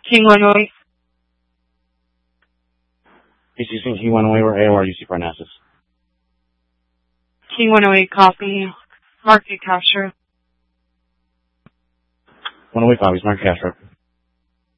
King 108. ACC King 108 or AOR UC Parnassus. King 108, copy. Mark D. Castro. 108 copies, Mark Castro.